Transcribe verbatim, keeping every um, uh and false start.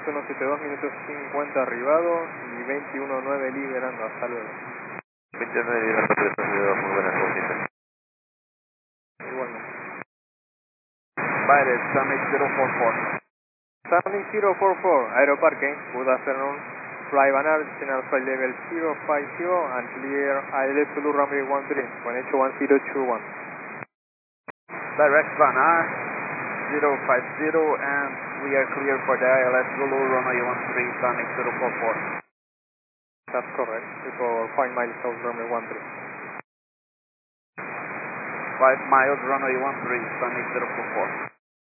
uno siete dos, minutos cincuenta arribado y veintiuno nueve liberando. Hasta luego. veintiuno nueve liberando, tres siete dos, muy buenas noches. Igualmente. Baires, Summit cero cuatro cuatro. Summit cero cuatro cuatro, Aeroparque. Good afternoon. Fly Banar, Channel Flight Level zero five zero and clear I L S Zulu runway one three, one H one zero two one. Direct Banar, zero five zero, and we are clear for the I L S Zulu runway one three, Summit zero four four. That's correct. For five miles south runway one three. five miles runway one three, Summit zero four four.